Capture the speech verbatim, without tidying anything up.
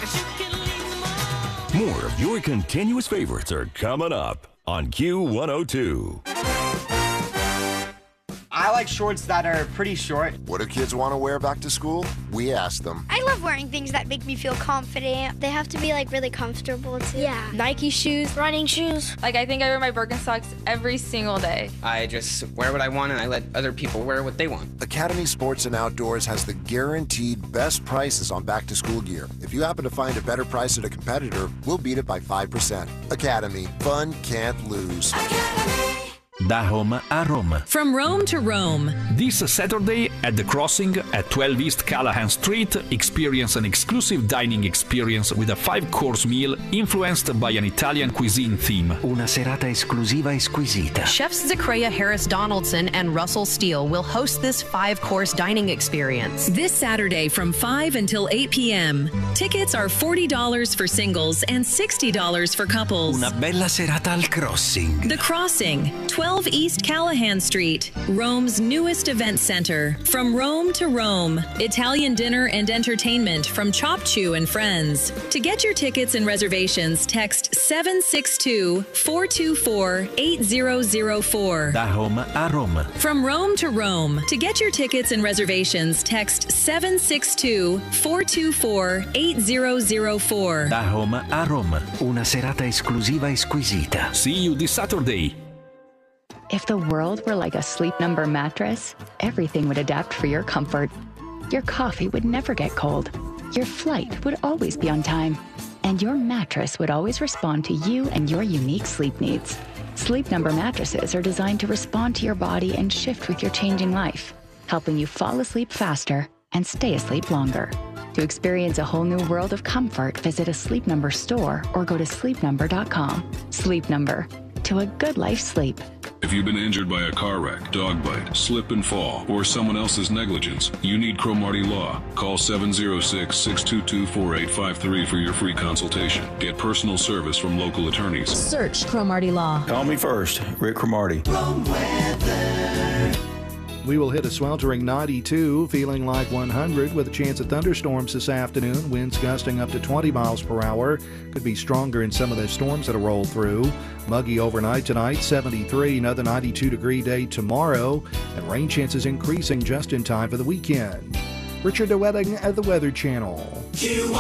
More of your continuous favorites are coming up on Q one oh two. I like shorts that are pretty short. What do kids want to wear back to school? We ask them. I love wearing things that make me feel confident. They have to be like really comfortable too. Yeah. Nike shoes, running shoes. Like I think I wear my Birkenstocks every single day. I just wear what I want and I let other people wear what they want. Academy Sports and Outdoors has the guaranteed best prices on back to school gear. If you happen to find a better price at a competitor, we'll beat it by five percent. Academy, fun can't lose. Academy. Da Home a Rome. From Rome to Rome. This Saturday at The Crossing at twelve East Callahan Street, experience an exclusive dining experience with a five-course meal influenced by an Italian cuisine theme. Una serata esclusiva e squisita. Chefs Zachariah Harris Donaldson and Russell Steele will host this five-course dining experience. This Saturday from five until eight p.m. Tickets are forty dollars for singles and sixty dollars for couples. Una bella serata al Crossing. The Crossing, twelve East Callahan Street, Rome's newest event center. From Rome to Rome, Italian dinner and entertainment from Chop Chew and Friends. To get your tickets and reservations, text seven six two, four two four, eight zero zero four. Da Home a Rome. From Rome to Rome. To get your tickets and reservations, text seven six two, four two four, eight zero zero four. Da Home a Rome. Una serata esclusiva e squisita. See you this Saturday. If the world were like a Sleep Number mattress, everything would adapt for your comfort. Your coffee would never get cold. Your flight would always be on time. And your mattress would always respond to you and your unique sleep needs. Sleep Number mattresses are designed to respond to your body and shift with your changing life, helping you fall asleep faster and stay asleep longer. To experience a whole new world of comfort, visit a Sleep Number store or go to sleep number dot com. Sleep Number. To a good life sleep. If you've been injured by a car wreck, dog bite, slip and fall, or someone else's negligence, you need Cromartie Law. Call seven oh six, six two two, four eight five three for your free consultation. Get personal service from local attorneys. Search Cromartie Law. Call me first, Rick Cromartie. We will hit a sweltering ninety-two, feeling like one hundred with a chance of thunderstorms this afternoon. Winds gusting up to twenty miles per hour. Could be stronger in some of the storms that'll roll through. Muggy overnight tonight, seventy-three. Another ninety-two degree day tomorrow. And rain chances increasing just in time for the weekend. Richard DeWetting at the Weather Channel.